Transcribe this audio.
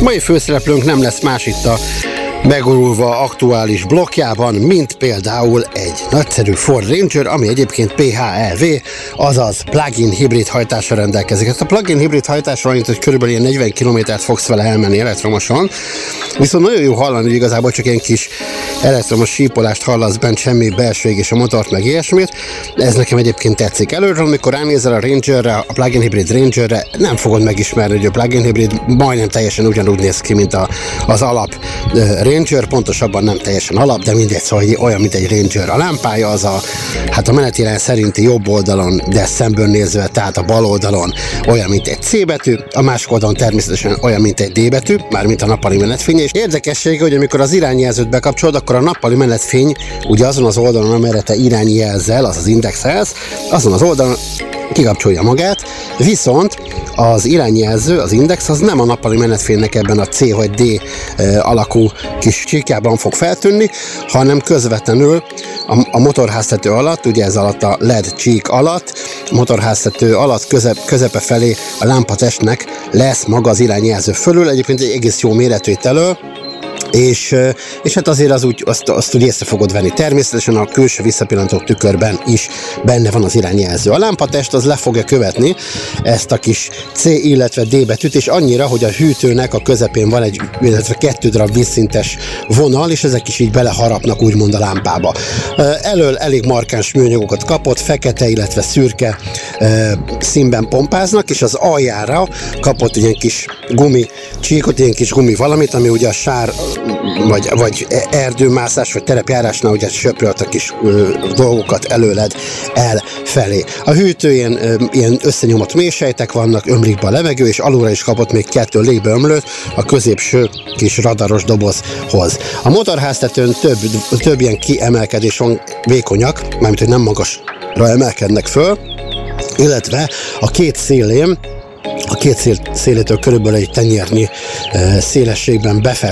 Mai főszereplőnk nem lesz más itt a megurulva aktuális blokkjában, mint például egy nagyszerű Ford Ranger, ami egyébként PHEV, azaz plug-in hibrid hajtással rendelkezik. Ezt a plug-in hibrid hajtásra annyit, hogy körülbelül ilyen 40 kilométert fogsz vele elmenni elektromosan, viszont nagyon jó hallani, hogy igazából csak ilyen kis elektromos sípolást hallasz bent, semmi belső égés a motort, meg ilyesmit. Ez nekem egyébként tetszik. Előről, amikor ránézel a Rangerre, a plug-in hibrid Rangerre, nem fogod megismerni, hogy a plug-in hibrid majdnem teljesen ugyanúgy néz ki, mint az alap Ranger, pontosabban nem teljesen alap, de mindegy, szóval olyan, mint egy Ranger. A lámpája az a menetirány szerinti jobb oldalon, de szemből nézve, tehát a bal oldalon olyan, mint egy C betű, a másik oldalon természetesen olyan, mint egy D betű, mármint a nappali menetfény. És érdekessége, hogy amikor az irányjelzőt bekapcsolod, akkor a nappali menetfény ugye azon az oldalon, amelyre te irányjelzel, az indexelsz, azon az oldalon kikapcsolja magát, viszont az irányjelző, az index, az nem a nappali menetfénynek ebben a C vagy D alakú kis csíkjában fog feltűnni, hanem közvetlenül a motorháztető alatt, ugye ez alatt a LED csík alatt, a motorháztető alatt közepe felé a lámpatestnek lesz maga az irányjelző fölül, egyébként egy egész jó méretvételő, és hát azért azt úgy észre fogod venni. Természetesen a külső visszapillantó tükörben is benne van az irányjelző. A lámpatest az le fogja követni ezt a kis C, illetve D betűt, és annyira, hogy a hűtőnek a közepén van illetve 2 darab vízszintes vonal, és ezek is így beleharapnak úgymond a lámpába. Elől elég markáns műanyagokat kapott, fekete, illetve szürke színben pompáznak, és az aljára kapott ilyen kis gumi csíkot, ilyen kis gumi valamit, ami ugye a sár vagy erdőmászás, vagy terepjárásnál ugye söprölt a kis dolgokat előled elfelé. A hűtőjén ilyen összenyomott mélysejtek vannak, ömlik be a levegő, és alulra is kapott még 2 légbeömlőt a középső kis radaros dobozhoz. A motorháztetőn több ilyen kiemelkedés van, vékonyak, mármint hogy nem magasra emelkednek föl, illetve a két szélétől körülbelül egy tenyérnyi szélességben